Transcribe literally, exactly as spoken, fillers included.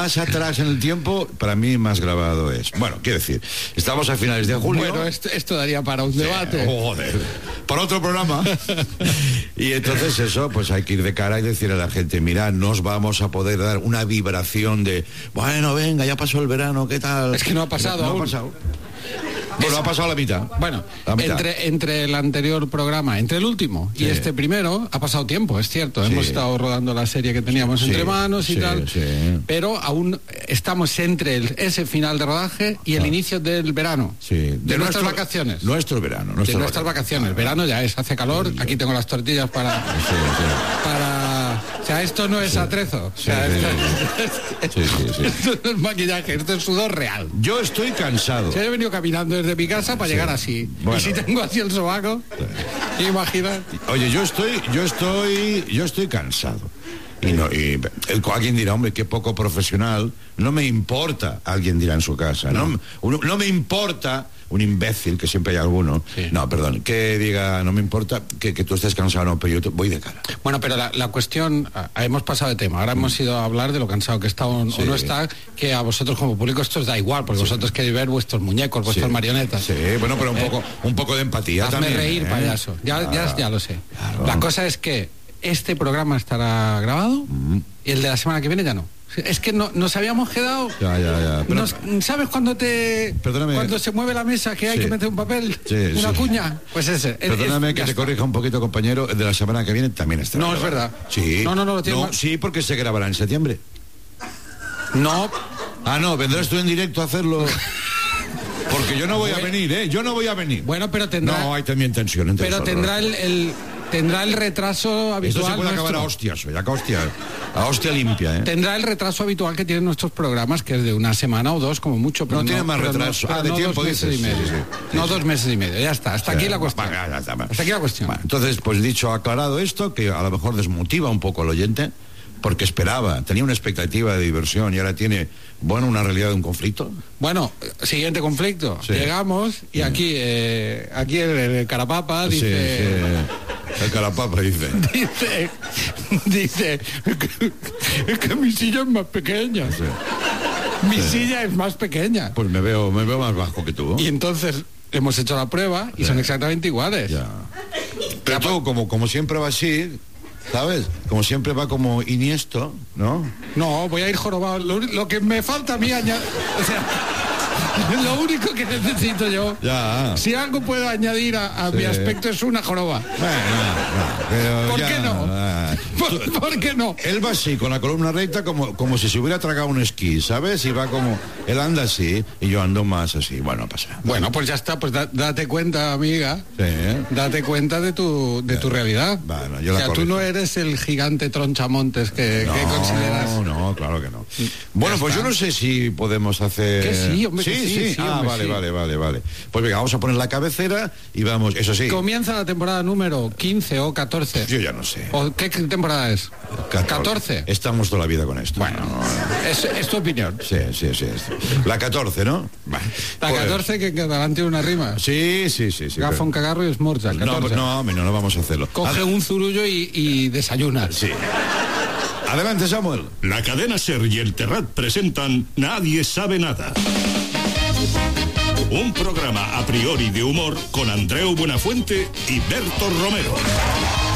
más atrás en el tiempo, para mí más grabado es. Bueno, quiero decir, estamos a finales de julio. Bueno, esto, esto daría para un sí, debate. Joder, para otro programa. Y entonces eso, pues hay que ir de cara y decir a la gente, mira, nos vamos a poder dar una vibración de, bueno, venga, ya pasó el verano, ¿qué tal? Es que no ha pasado no, no aún. ha pasado. Bueno, ha pasado la mitad. Bueno, la mitad. Entre, entre el anterior programa, entre el último sí. y este primero, ha pasado tiempo, es cierto. Sí. Hemos estado rodando la serie que teníamos sí. entre manos y sí, tal. Sí. Pero aún estamos entre el, ese final de rodaje y el ah. inicio del verano. Sí. De, de nuestras nuestro, vacaciones. Nuestro verano. Nuestra de nuestras vacaciones. vacaciones. Verano ya es, hace calor. Sí, aquí tengo las tortillas para... Sí, sí. para O sea, esto no es sí. atrezo. O sea, sí, esto, sí, sí, sí. esto no es maquillaje, esto es sudor real. Yo estoy cansado. O sea, yo he venido caminando desde mi casa para sí. llegar así. Bueno. Y si tengo así el sobaco, sí. imagina. Oye, yo estoy, yo estoy, yo estoy cansado. Y no, y el, alguien dirá, hombre, qué poco profesional. No me importa, alguien dirá en su casa. No, no, no me importa un imbécil, que siempre hay alguno. Sí. No, perdón, que diga, no me importa que, que tú estés cansado, no, pero yo te, voy de cara. Bueno, pero la, la cuestión, hemos pasado de tema. Ahora mm. hemos ido a hablar de lo cansado que está o, sí. o no está, que a vosotros como público esto os da igual, porque sí. vosotros queréis ver vuestros muñecos, vuestras sí. marionetas. Sí, bueno, pero un poco, eh, un poco de empatía hazme también. Hazme reír, ¿eh? payaso. Ya, claro. ya, ya lo sé. Claro. La cosa es que este programa estará grabado mm. y el de la semana que viene ya no. Es que no, nos habíamos quedado. Ya, ya, ya. Pero, nos, ¿sabes cuando te perdóname, cuando se mueve la mesa que hay sí. que meter un papel? Sí, una sí. cuña. Pues ese. Perdóname es, que te está. corrija un poquito, compañero. El de la semana que viene también está. No, grabado. es verdad. Sí. No, no, no lo tiene. No, mal. sí, porque se grabará en septiembre. No. Ah, no, vendrás tú en directo a hacerlo. Porque yo no voy a venir, ¿eh? Yo no voy a venir. Bueno, pero tendrá. No, hay también tensión entre Pero nosotros. tendrá el, el tendrá el retraso habitual. Esto se puede nuestro. acabar a hostias, oye, a hostia, a hostia limpia, ¿eh? Tendrá el retraso habitual que tienen nuestros programas, que es de una semana o dos, como mucho. Pero no, no tiene más pero retraso. No, ah, de no tiempo dos dices. Meses y medio. Sí, sí, sí, no sí. dos meses y medio. Ya está. Hasta sí, aquí la cuestión. Va, ya está, va. Hasta aquí la cuestión. Va, entonces, pues dicho, aclarado esto, que a lo mejor desmotiva un poco al oyente, porque esperaba, tenía una expectativa de diversión y ahora tiene, bueno, una realidad de un conflicto. Bueno, siguiente conflicto. Sí. Llegamos y sí. aquí eh, aquí el, el Carapapa dice... Sí, sí. El Carapapa dice... dice... Dice... Es que mi silla es más pequeña. Sí. Mi sí. silla es más pequeña. Pues me veo, me veo más bajo que tú. Y entonces hemos hecho la prueba y sí. son exactamente iguales. Ya. Pero ya, tú, como, como siempre va así... ¿Sabes? Como siempre va como Iniesto, ¿no? No, voy a ir jorobado. Lo, lo que me falta a mí añadir... O sea, lo único que necesito yo... Ya. Si algo puedo añadir a, a sí. mi aspecto es una joroba. Bueno, no, pero ¿Por ya, qué no? Ah, ¿Por, ¿Por qué no? Él va así, con la columna recta, como, como si se hubiera tragado un esquí, ¿sabes? Y va como... Él anda así y yo ando más así. Bueno, pasa. Bueno, pues ya está. Pues da, date cuenta, amiga. Sí, ¿eh? Date cuenta de tu, de tu realidad. Bueno, yo o la sea, tú no eres el gigante tronchamontes que, no, que consideras. No, no, claro que no. Bueno, ya pues está. Yo no sé si podemos hacer... Que sí, hombre, sí, que sí, sí. sí, Ah, hombre, vale, sí. vale, vale, vale. Pues venga, vamos a poner la cabecera y vamos, eso sí. Comienza la temporada número quince o catorce. Yo ya no sé. ¿O qué temporada es? catorce. Estamos toda la vida con esto. Bueno, no, no. Es, es tu opinión. Sí, sí, sí. La catorce, ¿no? Vale. La pues... catorce que delante de una rima. Sí, sí, sí. sí Gafón, pero... cagarro y esmorza. No, no, no, no, no vamos a hacerlo. Coge un zurullo y, y desayuna. Sí. Adelante, Samuel. La cadena SER y el Terrat presentan Nadie sabe nada. Un programa a priori de humor con Andreu Buenafuente y Berto Romero.